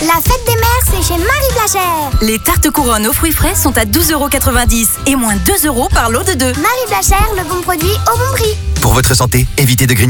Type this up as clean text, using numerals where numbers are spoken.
La fête des mères, c'est chez Marie Blachère. Les tartes couronnes aux fruits frais sont à 12,90 € et moins 2 € par lot de 2. Marie Blachère, le bon produit au bon prix. Pour votre santé, évitez de grignoter.